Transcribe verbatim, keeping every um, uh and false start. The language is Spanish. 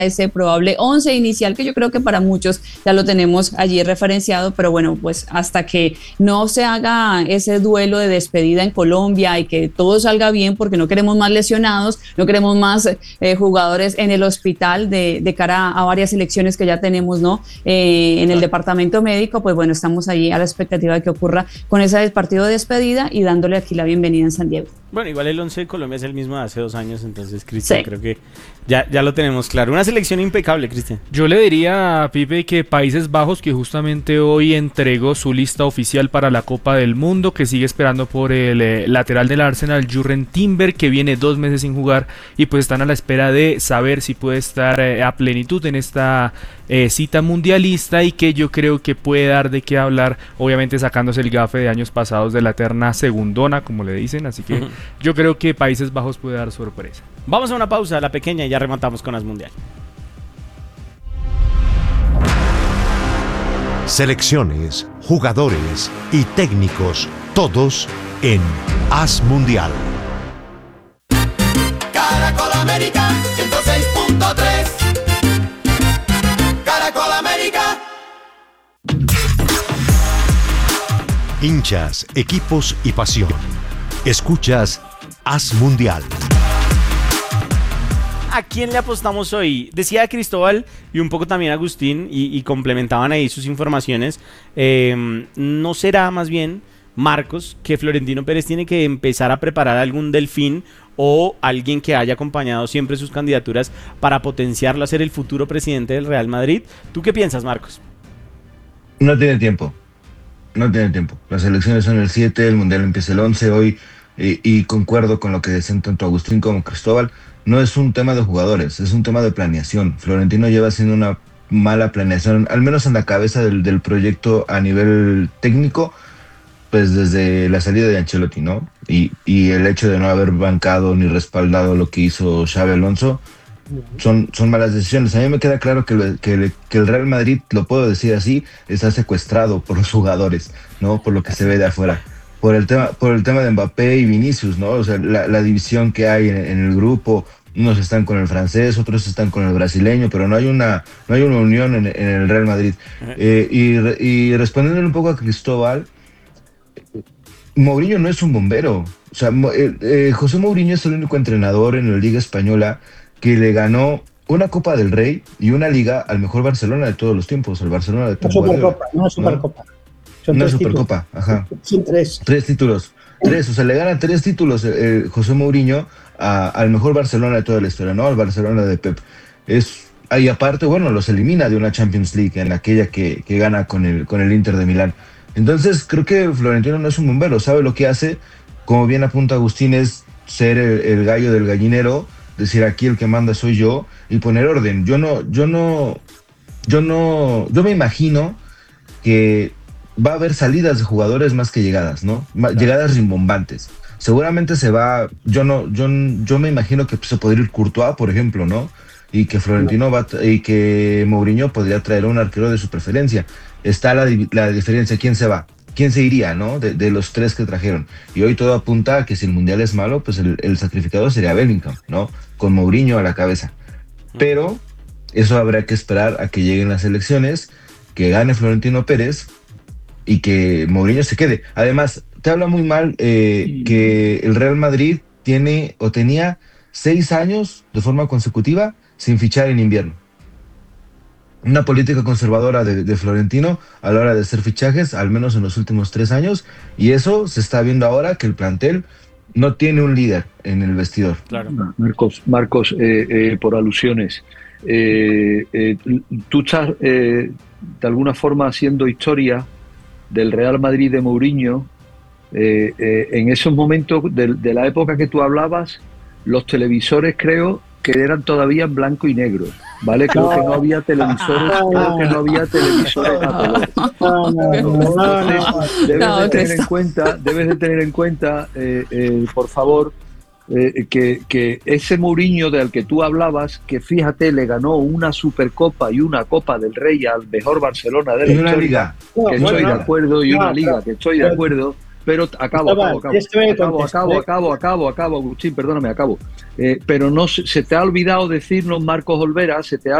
ese probable once inicial que yo creo que para muchos ya lo tenemos allí referenciado, pero bueno, pues hasta que no se haga ese duelo de despedida en Colombia y que todo salga bien, porque no queremos más lesionados, no queremos más eh, jugadores en el hospital de, de cara a varias elecciones que ya tenemos, ¿no? Eh, en el departamento médico, pues bueno, estamos ahí a la expectativa de que ocurra con ese partido de despedida y dándole aquí la bienvenida en San Diego. Bueno, igual el once de Colombia es el mismo de hace dos años, entonces, Cristian, sí. creo que ya, ya lo tenemos claro. Una selección impecable, Cristian. Yo le diría a Pipe que Países Bajos, que justamente hoy entregó su lista oficial para la Copa del Mundo, que sigue esperando por el eh, lateral del Arsenal, Jurgen Timber, que viene dos meses sin jugar y pues están a la espera de saber si puede estar eh, a plenitud en esta eh, cita mundialista, y que yo creo que puede dar de qué hablar, obviamente sacándose el gafe de años pasados de la eterna segundona, como le dicen, así que uh-huh. yo creo que Países Bajos puede dar sorpresa. Vamos a una pausa, la pequeña, y ya rematamos con As Mundial. Selecciones, jugadores y técnicos, todos en As Mundial. Caracol América ciento seis punto tres. Caracol América. Hinchas, equipos y pasión. Escuchas As Mundial. ¿A quién le apostamos hoy? Decía Cristóbal y un poco también Agustín, y, y complementaban ahí sus informaciones. Eh, ¿No será más bien, Marcos, que Florentino Pérez tiene que empezar a preparar algún delfín o alguien que haya acompañado siempre sus candidaturas para potenciarlo a ser el futuro presidente del Real Madrid? ¿Tú qué piensas, Marcos? No tiene tiempo. No tiene tiempo. Las elecciones son el siete, el Mundial empieza el once hoy, y, y concuerdo con lo que decían tanto Agustín como Cristóbal. No es un tema de jugadores, es un tema de planeación. Florentino lleva haciendo una mala planeación, al menos en la cabeza del, del proyecto a nivel técnico, pues desde la salida de Ancelotti, ¿no? Y, y el hecho de no haber bancado ni respaldado lo que hizo Xabi Alonso, son, son malas decisiones. A mí me queda claro que, lo, que, que el Real Madrid, lo puedo decir así, está secuestrado por los jugadores, ¿no? Por lo que se ve de afuera. Por el tema, por el tema de Mbappé y Vinicius, ¿no? O sea, la, la división que hay en, en el grupo, unos están con el francés, otros están con el brasileño, pero no hay una, no hay una unión en, en el Real Madrid. Eh, y, y respondiéndole un poco a Cristóbal, Mourinho no es un bombero. O sea, eh, eh, José Mourinho es el único entrenador en la Liga Española que le ganó una Copa del Rey y una Liga al mejor Barcelona de todos los tiempos, el Barcelona de Pep Guardiola. Una Supercopa, una Supercopa. ¿No? Son una Supercopa, títulos. Ajá. Son tres. Tres títulos. Tres, o sea, le gana tres títulos eh, José Mourinho a, al mejor Barcelona de toda la historia, ¿no? Al Barcelona de Pep. Es, y aparte, bueno, los elimina de una Champions League, en aquella que, que gana con el, con el Inter de Milán. Entonces, creo que Florentino no es un bombero, sabe lo que hace. Como bien apunta Agustín, es ser el, el gallo del gallinero, decir aquí el que manda soy yo, y poner orden. Yo no, yo no, yo no, yo me imagino que va a haber salidas de jugadores más que llegadas, ¿no? Claro. Llegadas rimbombantes. Seguramente se va, yo no, yo, yo me imagino que se podría ir Courtois, por ejemplo, ¿no? Y que Florentino va, y que Mourinho podría traer a un arquero de su preferencia. Está la, la diferencia, ¿quién se va? ¿Quién se iría, no? De, de los tres que trajeron. Y hoy todo apunta a que si el Mundial es malo, pues el, el sacrificado sería Bellingham, ¿no? Con Mourinho a la cabeza. Pero eso habrá que esperar a que lleguen las elecciones, que gane Florentino Pérez y que Mourinho se quede. Además, te habla muy mal eh, que el Real Madrid tiene o tenía seis años de forma consecutiva sin fichar en invierno. Una política conservadora de, de Florentino a la hora de hacer fichajes, al menos en los últimos tres años, y eso se está viendo ahora que el plantel no tiene un líder en el vestidor. Claro. Marcos, Marcos eh, eh, por alusiones, eh, eh, tú estás eh, de alguna forma haciendo historia del Real Madrid de Mourinho. Eh, eh, en esos momentos de, de la época que tú hablabas, los televisores creo que eran todavía en blanco y negro, ¿vale? Creo que no había televisores, creo que no había televisores a color. Entonces, debes de tener en cuenta, debes de tener en cuenta, eh, eh, por favor, eh, que, que ese Mourinho del que tú hablabas, que fíjate, le ganó una Supercopa y una Copa del Rey al mejor Barcelona de la y una historia, liga. que No, estoy no, de acuerdo, y no, una liga, no, que estoy de acuerdo. pero acabo, acabo, acabo, acabo, acabo, acabo, acabo, acabo, Agustín, perdóname, acabo. Eh, pero no se, se te ha olvidado decirnos, Marcos Olvera, se te ha